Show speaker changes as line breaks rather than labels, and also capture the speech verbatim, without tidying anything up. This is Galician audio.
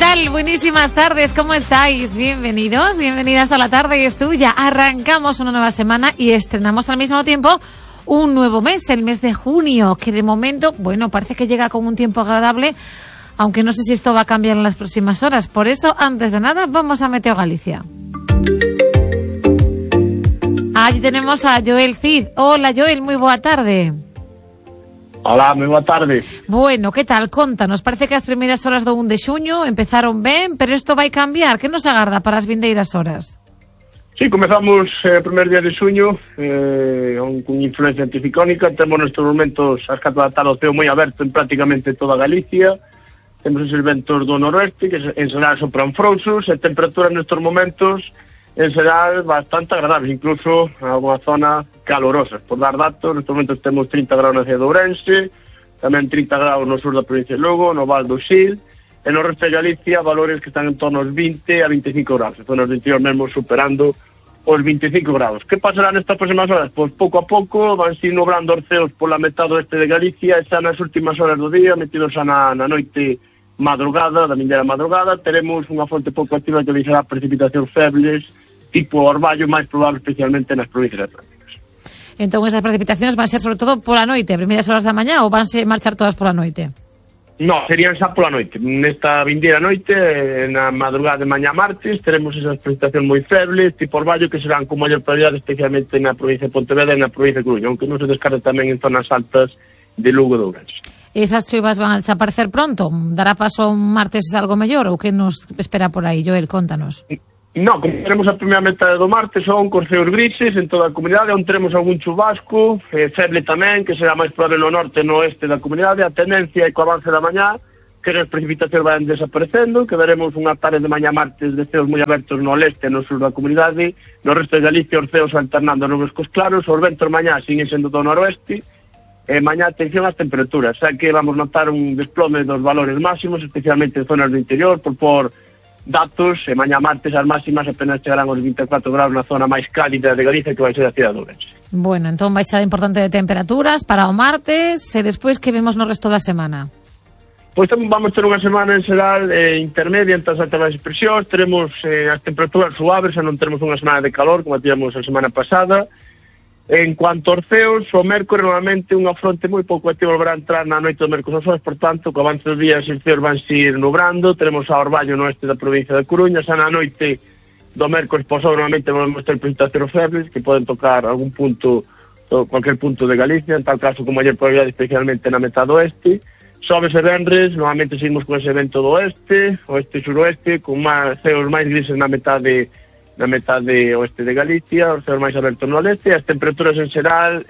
tal? Buenísimas tardes, ¿cómo estáis? Bienvenidos, bienvenidas a La Tarde es Tuya. Arrancamos una nueva semana y estrenamos al mismo tiempo un nuevo mes, el mes de junio, que de momento, bueno, parece que llega con un tiempo agradable, aunque no sé si esto va a cambiar en las próximas horas. Por eso, antes de nada, vamos a Meteo Galicia. Allí tenemos a Joel Cid. Hola, Joel, muy boa tarde.
Hola, moi boa tarde.
Bueno, que tal? Contanos, parece que as primeiras horas do un de xuño empezaron ben, pero isto vai cambiar. Que nos agarda para as vindeiras horas?
Sí, comezamos o eh, primer día de xuño eh, con influencia anticiclónica. Temos nestes momentos as catro da tarde o ceo moi aberto en prácticamente toda Galicia. Temos eses ventos do noroeste que en xeral sopran frouxos e temperaturas nestes momentos en xeral bastante agradables, incluso en alguna zona calorosas. Por dar datos, nestes momentos temos trinta graus na cidade de Ourense, tamén trinta graus no sur da provincia de Lugo, no Val do Sil, e no resto de Galicia valores que están en torno aos vinte a veinticinco graus, en zonas do interior mesmo superando os veinticinco graus. Que pasará nestas próximas horas? Pois pouco a pouco van se nublando os ceos pola metade oeste de Galicia, e xa nas últimas horas do día, metidos xa na, na noite madrugada, da vindeira madrugada, teremos unha fonte pouco activa que deixará precipitacións febles, tipo orvallo, máis probable especialmente nas provincias atlánticas.
Entón, esas precipitacións van ser sobre todo pola noite, primeiras horas da mañá, ou vanse marchar todas pola noite?
No, serían xa pola noite. Nesta vindeira noite, na madrugada de mañá martes, teremos esas precipitacións moi febles, tipo orvallo, que serán con maior probabilidade especialmente na provincia de Pontevedra e na provincia de Coruña, aunque non se descarta tamén en zonas altas de Lugo de Ourense.
Esas choivas van a desaparecer pronto? Dará paso un martes algo mellor, ou que nos espera por aí? Joel, contanos.
No, como teremos a primeira metade do martes, son con ceos grises en toda a comunidade, onde teremos algún chubasco, eh, feble tamén, que será máis probable no norte e no oeste da comunidade. A tendencia é co avance da mañá, que as precipitacións van desaparecendo, que veremos unha tarde de mañá martes de ceos moi abertos no leste e no sur da comunidade, no resto de Galicia os ceos alternando nubes cos claros, os ventos mañá siguen sendo do noroeste, e mañá atención ás temperaturas, xa que vamos notar un desplome dos valores máximos, especialmente en zonas do interior, por por datos, e mañá martes as máximas apenas chegarán aos vinte e catro graus na zona máis cálida de Galicia, que vai ser a cidade de Ourense.
Bueno, entón vai ser importante de temperaturas para o martes, e despois que vemos no resto da semana?
Pois tamén vamos ter unha semana en xeral eh, intermedia entre as altas presións, teremos eh, as temperaturas suaves, xa non teremos unha semana de calor como tíamos a semana pasada. En cuanto aos ceos, o mércores normalmente unha fronte moi pouco activa volverá a entrar na noite do mércores aos por tanto, co avance dos días os ceos van se ir nubrando, teremos a orvallo no oeste da provincia de Coruña, xa na noite do mércores posou normalmente volvemos ter precipitacións febles que poden tocar algún punto, cualquier punto de Galicia, en tal caso con maior probabilidade especialmente na metade oeste. Xoves e venres, normalmente seguimos con ese vento do oeste, oeste e suroeste, con máis ceos máis grises na metade na metade oeste de Galicia, os ceos máis abertos no leste, e as temperaturas en xeral